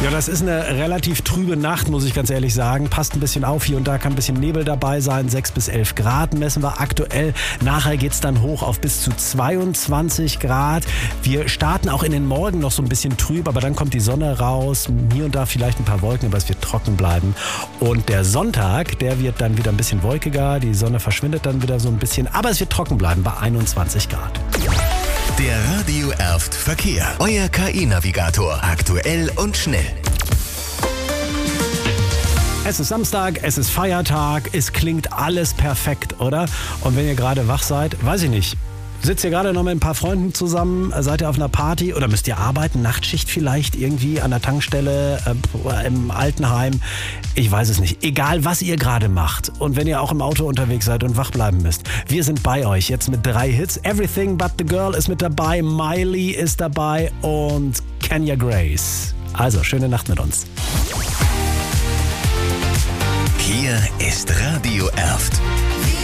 Ja, das ist eine relativ trübe Nacht, muss ich ganz ehrlich sagen. Passt ein bisschen auf, hier und da kann ein bisschen Nebel dabei sein. 6 bis 11 Grad messen wir aktuell. Nachher geht's dann hoch auf bis zu 22 Grad. Wir starten auch in den Morgen noch so ein bisschen trüb, aber dann kommt die Sonne raus. Hier und da vielleicht ein paar Wolken, aber es wird trocken bleiben. Und der Sonntag, der wird dann wieder ein bisschen wolkiger. Die Sonne verschwindet dann wieder so ein bisschen, aber es wird trocken bleiben bei 21 Grad. Der Radio Erft Verkehr. Euer KI-Navigator. Aktuell und schnell. Es ist Samstag, es ist Feiertag, es klingt alles perfekt, oder? Und wenn ihr gerade wach seid, weiß ich nicht, sitzt ihr gerade noch mit ein paar Freunden zusammen, seid ihr auf einer Party oder müsst ihr arbeiten, Nachtschicht vielleicht irgendwie an der Tankstelle, im Altenheim, ich weiß es nicht. Egal, was ihr gerade macht und wenn ihr auch im Auto unterwegs seid und wach bleiben müsst, wir sind bei euch jetzt mit 3 Hits. Everything But The Girl ist mit dabei, Miley ist dabei und Kenya Grace. Also, schöne Nacht mit uns. Hier ist Radio Erft.